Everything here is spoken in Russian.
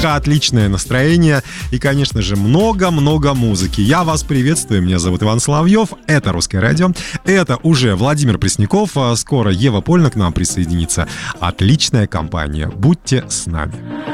смеха, отличное настроение и, конечно же, много-много музыки. Я вас приветствую, меня зовут Иван Соловьев, это «Русское радио», это уже Владимир Пресняков, скоро Ева Польна к нам присоединится. Отличная компания, будьте с нами.